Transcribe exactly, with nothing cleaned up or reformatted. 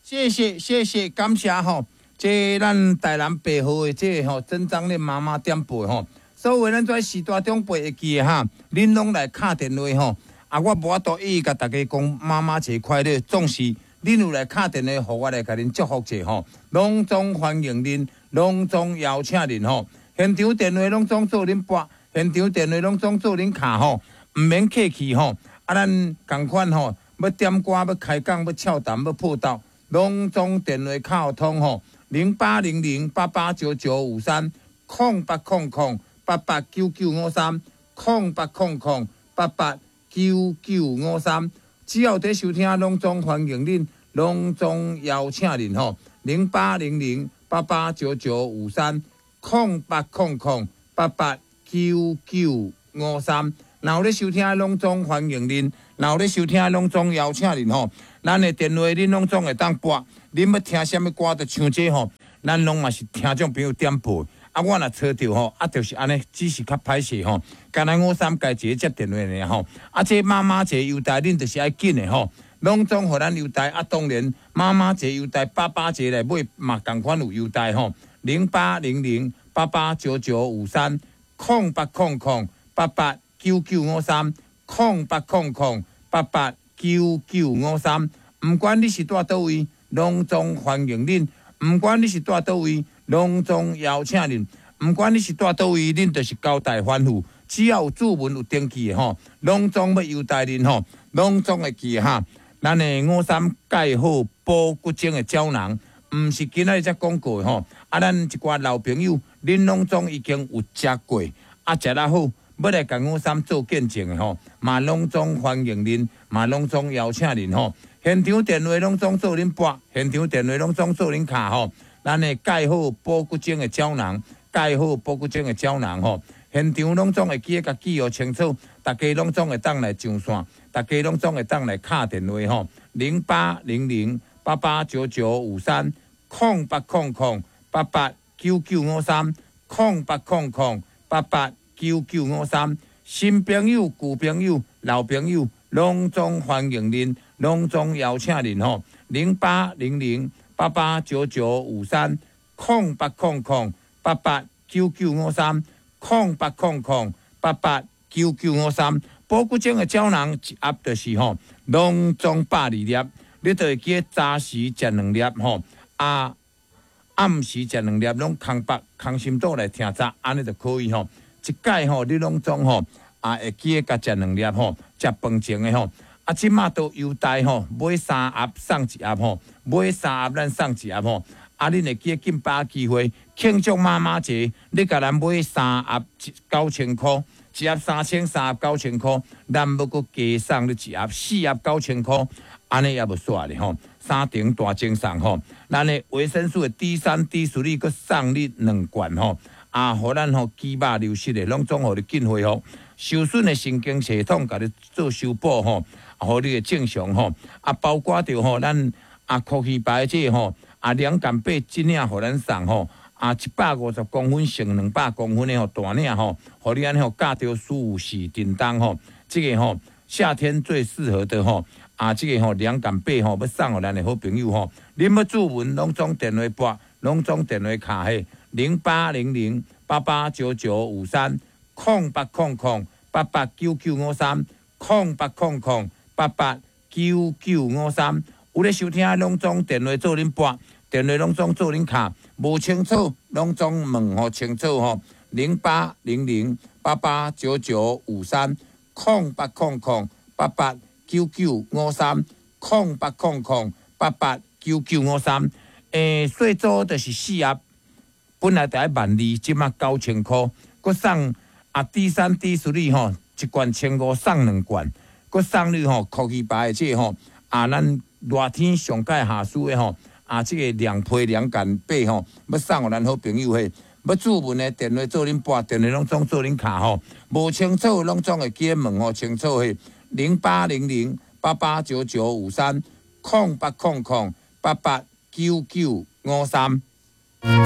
谢谢谢谢，感谢吼。这咱台南白河的这吼曾张的妈妈点背吼，所有咱在时代长辈会记的哈，恁拢来敲电话吼。啊，我无法度一一甲大家讲妈妈节快乐，总是恁有来敲电话，互我来甲恁祝福者吼，隆重欢迎恁，隆重邀请恁吼。现场电话拢总做恁拨，现场电话拢总做恁敲吼，毋免客气吼。啊，咱共款吼，要点歌，要开讲，要俏谈，要破道，拢总电话敲通吼。零八零零八八九九五三，空八空空八八九九五三，空八空空八八九九五三。只要在收听，拢总欢迎恁，拢总邀请恁吼。零八零零八八九九五三，空八空空八八九九五三。然后咧收听，拢总欢迎恁；然后咧收听，拢总邀请恁吼。咱的电话恁拢总会当拨。恁要听什么歌，就唱这吼，咱拢嘛是听众朋友点播。啊，我若错着吼，啊，就是安尼，只是较歹势吼。干咱五三改一个接电话尔吼。啊，这妈妈节优待，恁就是爱紧的吼。拢总互咱优待。啊，当然妈妈节优待，爸爸节来买嘛，共款有优待吼。零八零零八八九九五三，空八空空八八九九五三，空八空空八八九九五三。毋管你是住倒位。隆重欢迎恁，毋管你是住倒位，隆重邀请恁；毋管你是住倒位，恁就是交代吩咐。只要有注文有登记的吼，隆重要优待恁吼，隆重会记哈。咱的五三钙好补骨精的胶囊，毋是今仔日才讲过吼。啊，咱一寡老朋友，恁拢总已经有食过，啊，食得好，要来甲五三做见证的吼，嘛隆重欢迎恁，嘛隆重邀请恁吼。现场电话拢总做恁拨，现场电话拢总做恁卡吼。咱的钙好补骨精的胶囊，钙好补骨精的胶囊吼。现场拢总会记得甲记号清楚，大家拢总会当来上线，大家拢总会当来敲电话吼。零八零零八八九九五三，空八空空八八九九五三，空八空空八八九九五三。新朋友、旧朋友、老朋友，拢总欢迎恁。隆重邀请恁吼，零八零零八八九九五三，空八空空八八九九五三，空八空空八八九九五三。补骨精的胶囊一盒就是吼，隆重百二粒，你就会记早时食两粒吼，啊暗时食两粒，拢空腹空心肚来听早，安尼就可以吼。一摆吼，你拢总吼啊会记甲食两粒吼，食饭前的吼。啊，即马都优待吼，买三盒送一盒吼，买三盒咱送一盒吼。啊，恁会记紧把握机会庆祝妈妈节，你甲咱买三盒九千箍，一盒三千，三盒九千箍，咱要阁加送你一盒四盒九千箍，安尼也无煞咧吼。三重大精送吼，咱的维生素的 D 三 D 四哩阁送你两罐吼。啊，互咱吼肌肉流失的，拢总互你紧恢复，受损的神经系统，甲你做修补吼，互你的正常吼。啊，包括着吼，咱啊科技牌这吼，啊两杆八真领互咱送吼，啊一百五十公分乘两百公分的吼大领吼，互你安吼架着舒适叮当吼，这个吼夏天最适合的吼，啊这个吼两杆八吼要送互咱的好朋友吼，恁要注文拢总电话拨，拢总电话卡嘿。零八零零八八九九五三，空八空空八八九九五三，空八空空八八九九五三。有咧收听拢总电话做恁拨，电话拢总做恁卡，无清楚拢总问吼清楚吼。零八零零八八九九五三，空八空空八八九九五三，空八空空八八九九五三。诶，最早就是四盒。本来就爱万二，即马九千箍，佮送啊 D 三 D 四哩吼，一罐千五送两罐，佮送你吼科技牌的这吼啊，咱热天上盖下暑的吼啊，这个两批两杆八吼，要送互咱好朋友嘿，要注文的电话做恁拨，电话拢总做恁卡吼，无清楚拢总会记问吼清楚嘿，零八零零八八九九五三，空八空空八八九九五三。